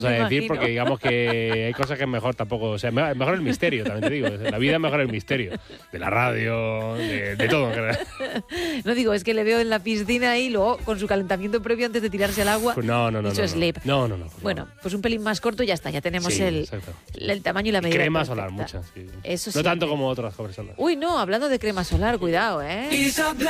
a decir, porque digamos que hay cosas que es mejor tampoco, o sea, mejor el misterio, también te digo, la vida es mejor el misterio, de la radio, de todo. No digo, es que le veo en la piscina y luego con su calentamiento previo antes de tirarse al agua. Pues no. Sleep. No. Bueno, pues un pelín más corto y ya está, ya tenemos Sí, el tamaño y la medida. Crema perfecta. solar, muchas. Sí. Eso sí. No tanto como otras cosas. Uy, no, hablando de crema solar, cuidado, ¿eh?